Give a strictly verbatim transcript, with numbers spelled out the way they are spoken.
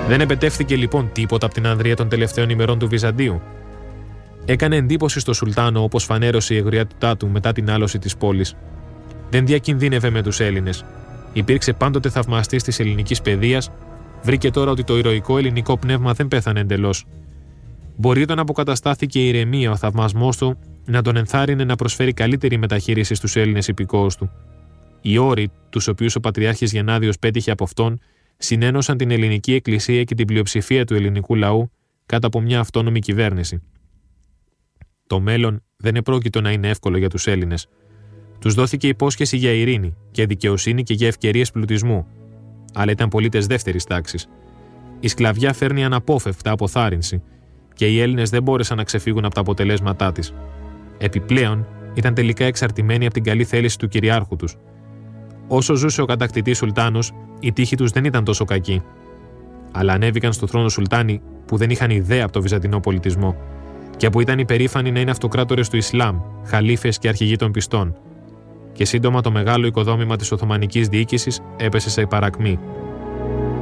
Δεν επετεύθηκε λοιπόν τίποτα από την ανδρεία των τελευταίων ημερών του Βυζαντίου. Έκανε εντύπωση στο Σουλτάνο όπως φανέρωσε η εγωριότητά του μετά την άλωση της πόλης. Δεν διακινδύνευε με τους Έλληνες. Υπήρξε πάντοτε θαυμαστής της ελληνικής παιδείας, βρήκε τώρα ότι το ηρωικό ελληνικό πνεύμα δεν πέθανε εντελώς. Μπορεί όταν αποκαταστάθηκε η ηρεμία, ο θαυμασμός του να τον ενθάρρυνε να προσφέρει καλύτερη μεταχείριση στους Έλληνες υπηκόους του. Οι όροι, τους οποίους ο Πατριάρχης Γεννάδιος πέτυχε από αυτόν, συνένωσαν την ελληνική εκκλησία και την πλειοψηφία του ελληνικού λαού κάτω από μια αυτόνομη κυβέρνηση. Το μέλλον δεν επρόκειτο να είναι εύκολο για τους Έλληνες. Τους δόθηκε υπόσχεση για ειρήνη, για δικαιοσύνη και για ευκαιρίες πλουτισμού. Αλλά ήταν πολίτες δεύτερης τάξης. Η σκλαβιά φέρνει αναπόφευκτα αποθάρρυνση και οι Έλληνες δεν μπόρεσαν να ξεφύγουν από τα αποτελέσματά της. Επιπλέον, ήταν τελικά εξαρτημένοι από την καλή θέληση του κυριάρχου τους. Όσο ζούσε ο κατακτητής Σουλτάνος, η τύχη τους δεν ήταν τόσο κακή. Αλλά ανέβηκαν στο θρόνο Σουλτάνοι που δεν είχαν ιδέα από το βυζαντινό πολιτισμό και που ήταν υπερήφανοι να είναι αυτοκράτορες του Ισλάμ, χαλίφες και αρχηγοί των πιστών. Και σύντομα το μεγάλο οικοδόμημα της Οθωμανικής διοίκησης έπεσε σε παρακμή.